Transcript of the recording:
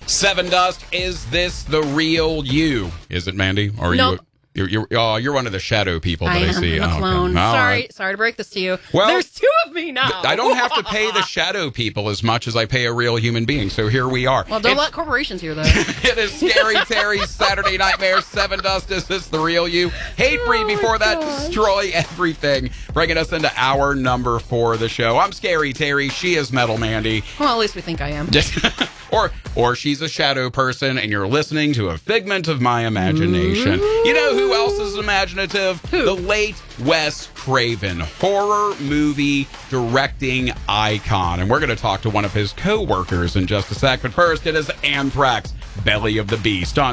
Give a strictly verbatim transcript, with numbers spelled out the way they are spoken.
Seven Dust, is this the real you? Is it, Mandy? Or are Nope. you? You're, you're, oh, you're one of the shadow people that I, I am. see. I'm a Oh, clone. okay. All Sorry, right. sorry to break this to you. Well, There's two of me now. I don't have to pay the shadow people as much as I pay a real human being, so here we are. Well, don't It's- let corporations hear that. It is Scary Terry's Saturday Nightmare. Seven Dust, is this the real you? Hate Free, Oh, before that, gosh. Destroy Everything. Bringing us into hour number four of the show. I'm Scary Terry. She is Metal Mandy. Well, at least we think I am. or or she's a shadow person, and you're listening to a figment of my imagination. Ooh. You know who else is imaginative? Who? The late Wes Craven, horror movie directing icon. And we're going to talk to one of his co-workers in just a sec. But first, it is Anthrax, Belly of the Beast on